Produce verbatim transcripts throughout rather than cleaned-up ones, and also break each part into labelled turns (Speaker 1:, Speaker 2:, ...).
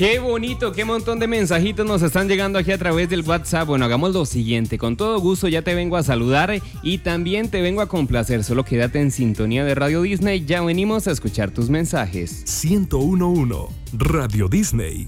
Speaker 1: Qué bonito, qué montón de mensajitos nos están llegando aquí a través del WhatsApp. Bueno, hagamos lo siguiente, con todo gusto ya te vengo a saludar y también te vengo a complacer. Solo quédate en sintonía de Radio Disney, ya venimos a escuchar tus mensajes.
Speaker 2: ciento uno punto uno Radio Disney.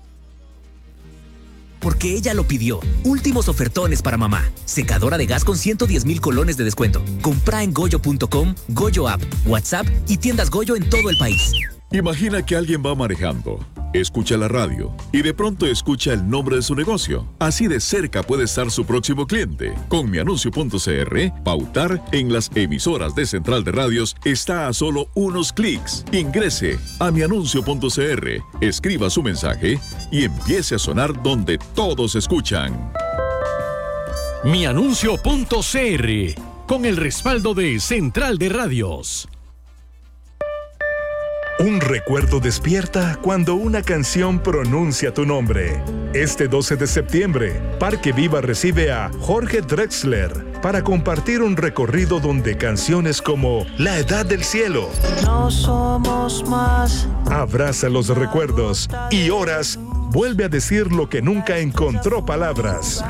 Speaker 3: Porque ella lo pidió. Últimos ofertones para mamá. Secadora de gas con ciento diez mil colones de descuento. Compra en goyo punto com, Goyo App, WhatsApp y tiendas Goyo en todo el país.
Speaker 4: Imagina que alguien va manejando, escucha la radio y de pronto escucha el nombre de su negocio. Así de cerca puede estar su próximo cliente. Con mianuncio punto c r, pautar en las emisoras de Central de Radios está a solo unos clics. Ingrese a mianuncio punto c r, escriba su mensaje y empiece a sonar donde todos escuchan.
Speaker 2: mianuncio punto c r, con el respaldo de Central de Radios. Un recuerdo despierta cuando una canción pronuncia tu nombre. Este doce de septiembre, Parque Viva recibe a Jorge Drexler para compartir un recorrido donde canciones como La Edad del Cielo,
Speaker 5: No somos más,
Speaker 2: Abraza los recuerdos y Horas vuelve a decir lo que nunca encontró palabras.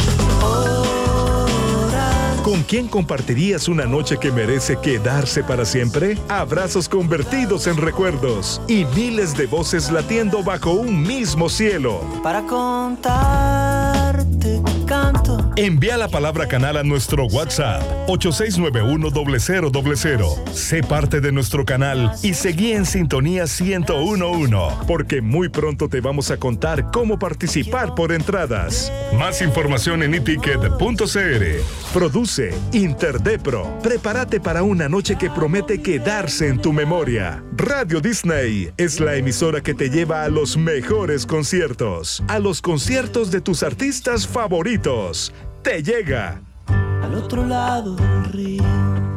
Speaker 2: ¿Con quién compartirías una noche que merece quedarse para siempre? Abrazos convertidos en recuerdos y miles de voces latiendo bajo un mismo cielo.
Speaker 5: para contarte canto.
Speaker 2: Envía la palabra canal a nuestro WhatsApp ocho seis nueve uno cero cero cero cero. Sé parte de nuestro canal y seguí en sintonía ciento uno punto uno, porque muy pronto te vamos a contar cómo participar por entradas. Más información en iticket punto c r. Produce Interdepro. Prepárate para una noche que promete quedarse en tu memoria. Radio Disney es la emisora que te lleva a los mejores conciertos, a los conciertos de tus artistas favoritos. Te llega
Speaker 5: Al otro lado del río.